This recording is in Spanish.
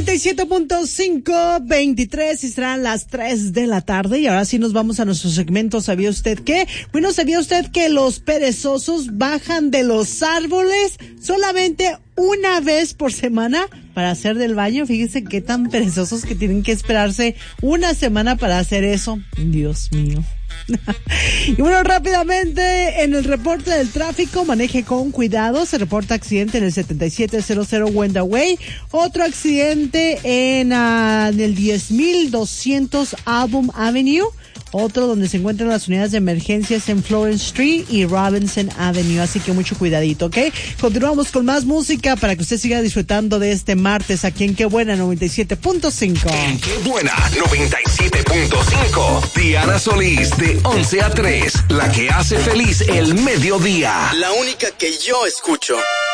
97.5, 23 y serán las 3 de la tarde. Y ahora sí nos vamos a nuestro segmento ¿Sabía usted qué? Bueno, ¿sabía usted que los perezosos bajan de los árboles solamente una vez por semana para hacer del baño? Fíjense qué tan perezosos que tienen que esperarse una semana para hacer eso. Dios mío. Y bueno, rápidamente en el reporte del tráfico, maneje con cuidado. Se reporta accidente en el 7700 Wenda Way, otro accidente en el 10200 Album Avenue, otro donde se encuentran las unidades de emergencias en Florence Street y Robinson Avenue, así que mucho cuidadito, ¿ok? Continuamos con más música para que usted siga disfrutando de este martes aquí en Qué Buena 97.5. En Qué Buena 97.5, Diana Solís de 11 a 3, la que hace feliz el mediodía. La única que yo escucho.